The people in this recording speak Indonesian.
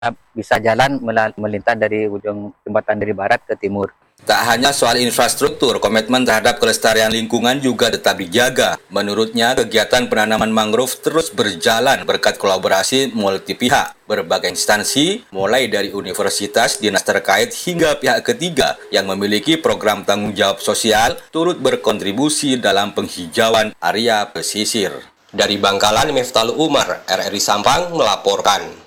bisa jalan melintas dari ujung jembatan dari barat ke timur. Tak hanya soal infrastruktur, komitmen terhadap kelestarian lingkungan juga tetap dijaga. Menurutnya, kegiatan penanaman mangrove terus berjalan berkat kolaborasi multi pihak. Berbagai instansi, mulai dari universitas, dinas terkait, hingga pihak ketiga yang memiliki program tanggung jawab sosial, turut berkontribusi dalam penghijauan area pesisir. Dari Bangkalan, Miftahul Umar, RRI Sampang melaporkan.